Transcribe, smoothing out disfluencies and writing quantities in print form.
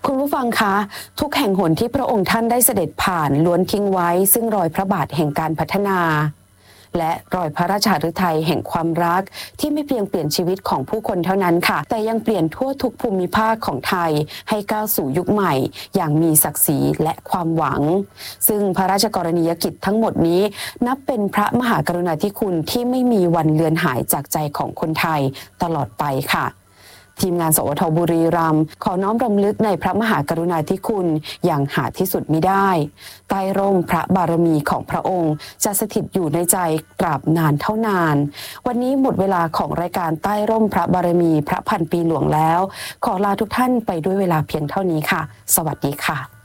คุณผู้ฟังคะทุกแห่งหนที่พระองค์ท่านได้เสด็จผ่านล้วนทิ้งไว้ซึ่งรอยพระบาทแห่งการพัฒนาและรอยพระราชฤทัยแห่งความรักที่ไม่เพียงเปลี่ยนชีวิตของผู้คนเท่านั้นค่ะแต่ยังเปลี่ยนทั่วทุกภูมิภาคของไทยให้ก้าวสู่ยุคใหม่อย่างมีศักดิ์ศรีและความหวังซึ่งพระราชกรณียกิจทั้งหมดนี้นับเป็นพระมหากรุณาธิคุณที่ไม่มีวันเลือนหายจากใจของคนไทยตลอดไปค่ะทีมงานสวทบุรีรัมย์ขอน้อมรำลึกในพระมหากรุณาธิคุณอย่างหาที่สุดมิได้ใต้ร่มพระบารมีของพระองค์จะสถิตอยู่ในใจตราบนานเท่านานวันนี้หมดเวลาของรายการใต้ร่มพระบารมีพระพันปีหลวงแล้วขอลาทุกท่านไปด้วยเวลาเพียงเท่านี้ค่ะสวัสดีค่ะ